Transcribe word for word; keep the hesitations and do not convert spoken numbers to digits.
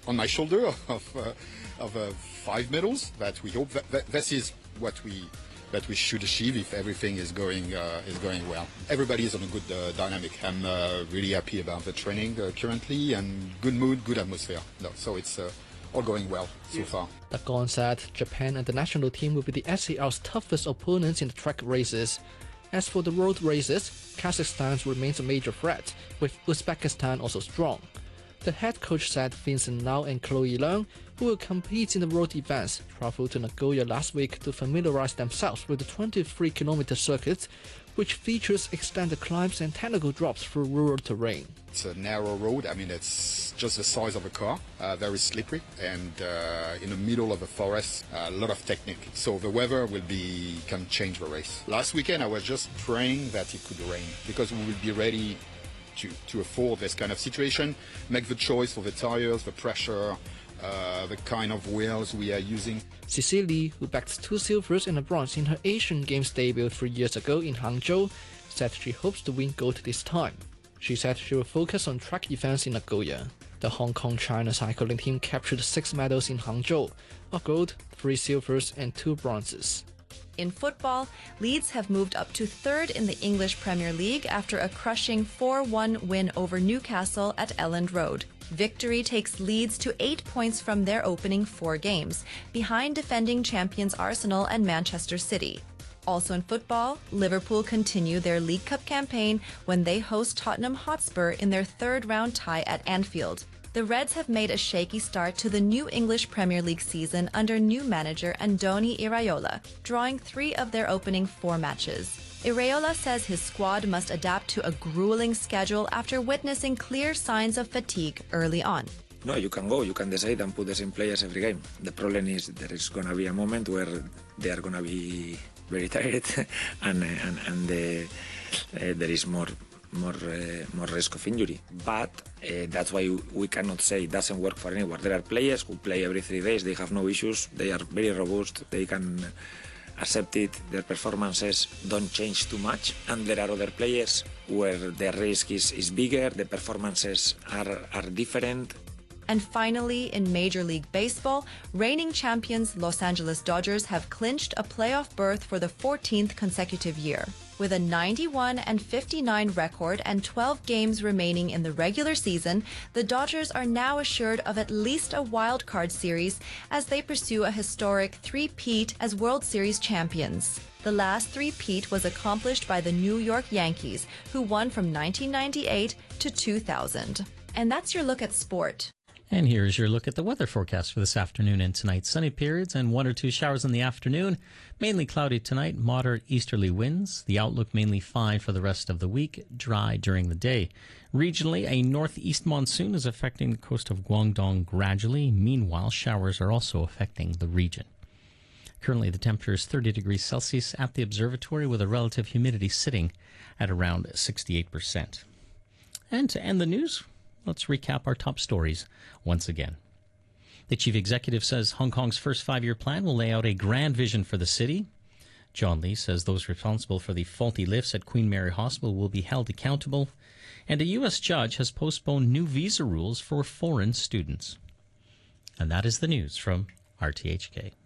on my shoulder of uh, of uh, five medals that we hope that, that this is what we that we should achieve if everything is going uh, is going well. Everybody is on a good uh, dynamic. I'm uh, really happy about the training uh, currently, and good mood, good atmosphere. No, so it's uh, all going well so far. Dagon said Japan and the national team will be the S A R's toughest opponents in the track races. As for the road races, Kazakhstan remains a major threat, with Uzbekistan also strong. The head coach said Vincent Lau and Chloe Leung, who will compete in the road events, traveled to Nagoya last week to familiarize themselves with the twenty-three kilometer circuit, which features extended climbs and technical drops through rural terrain. It's a narrow road. I mean, it's just the size of a car, uh, very slippery, and uh, in the middle of a forest, a lot of technique. So the weather will be can change the race. Last weekend, I was just praying that it could rain because we will be ready to, to afford this kind of situation, make the choice for the tires, the pressure, uh, the kind of wheels we are using. Cecile Lee, who backed two silvers and a bronze in her Asian Games debut three years ago in Hangzhou, said she hopes to win gold this time. She said she will focus on track events in Nagoya. The Hong Kong-China cycling team captured six medals in Hangzhou, a gold, three silvers and two bronzes. In football, Leeds have moved up to third in the English Premier League after a crushing four one win over Newcastle at Elland Road. Victory takes Leeds to eight points from their opening four games, behind defending champions Arsenal and Manchester City. Also in football, Liverpool continue their League Cup campaign when they host Tottenham Hotspur in their third-round tie at Anfield. The Reds have made a shaky start to the new English Premier League season under new manager Andoni Iraola, drawing three of their opening four matches. Iraola says his squad must adapt to a grueling schedule after witnessing clear signs of fatigue early on. No, you can go, you can decide and put the same players every game. The problem is there is going to be a moment where they are going to be very tired and, and, and the, uh, there is more more uh, more risk of injury. But uh, that's why we cannot say it doesn't work for anyone. There are players who play every three days, they have no issues, they are very robust, they can accept it, their performances don't change too much. And there are other players where the risk is, is bigger, the performances are, are different. And finally, in Major League Baseball, reigning champions Los Angeles Dodgers have clinched a playoff berth for the fourteenth consecutive year. With a ninety-one and fifty-nine record and twelve games remaining in the regular season, the Dodgers are now assured of at least a wild card series as they pursue a historic three-peat as World Series champions. The last three-peat was accomplished by the New York Yankees, who won from nineteen ninety-eight to two thousand. And that's your look at sport. And here's your look at the weather forecast for this afternoon and tonight. Sunny periods and one or two showers in the afternoon. Mainly cloudy tonight, moderate easterly winds. The outlook mainly fine for the rest of the week, dry during the day. Regionally, a northeast monsoon is affecting the coast of Guangdong gradually. Meanwhile, showers are also affecting the region. Currently, the temperature is thirty degrees Celsius at the observatory with a relative humidity sitting at around sixty-eight percent. And to end the news, let's recap our top stories once again. The chief executive says Hong Kong's first five-year plan will lay out a grand vision for the city. John Lee says those responsible for the faulty lifts at Queen Mary Hospital will be held accountable. And a U S judge has postponed new visa rules for foreign students. And that is the news from R T H K.